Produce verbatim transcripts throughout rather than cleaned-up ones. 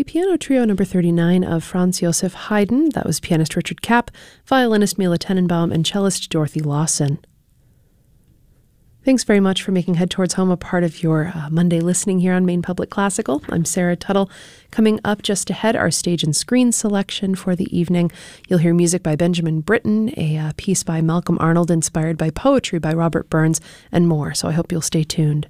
piano trio number thirty-nine of Franz Josef Haydn. That was pianist Richard Kapp, violinist Mila Tenenbaum, and cellist Dorothy Lawson. Thanks very much for making Head Towards Home a part of your uh, Monday listening here on Maine Public Classical. I'm Sarah Tuttle. Coming up just ahead, our stage and screen selection for the evening. You'll hear music by Benjamin Britten, a uh, piece by Malcolm Arnold inspired by poetry by Robert Burns, and more. So I hope you'll stay tuned.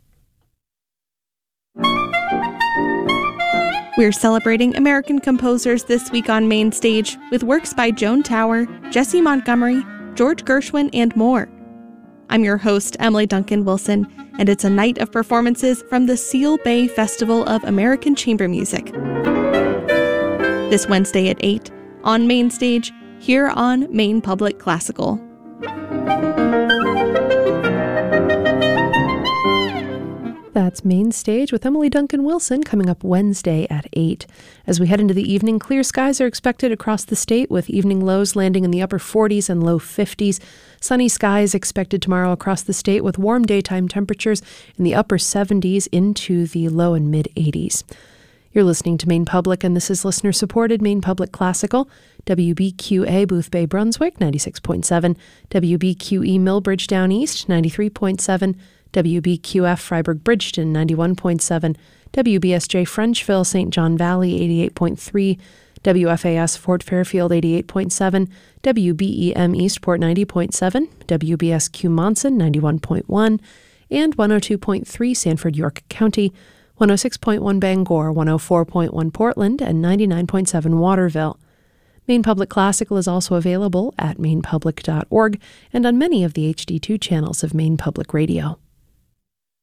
We're celebrating American composers this week on Main Stage with works by Joan Tower, Jessie Montgomery, George Gershwin, and more. I'm your host, Emily Duncan Wilson, and it's a night of performances from the Seal Bay Festival of American Chamber Music. This Wednesday at eight, on Main Stage, here on Maine Public Classical. That's Main Stage with Emily Duncan Wilson coming up Wednesday at eight. As we head into the evening, clear skies are expected across the state with evening lows landing in the upper forties and low fifties. Sunny skies expected tomorrow across the state with warm daytime temperatures in the upper seventies into the low and mid eighties. You're listening to Maine Public, and this is listener-supported Maine Public Classical. W B Q A Boothbay Brunswick, ninety-six point seven. W B Q E Millbridge Down East, ninety-three point seven. W B Q F Freiburg Bridgeton, ninety-one point seven. W B S J Frenchville Saint John Valley, eighty-eight point three. W F A S Fort Fairfield, eighty-eight point seven. W B E M Eastport, ninety point seven. W B S Q Monson, ninety-one point one. And one oh two point three Sanford York County, one oh six point one Bangor, one oh four point one Portland, and ninety-nine point seven Waterville. Maine Public Classical is also available at maine public dot org and on many of the H D two channels of Maine Public Radio.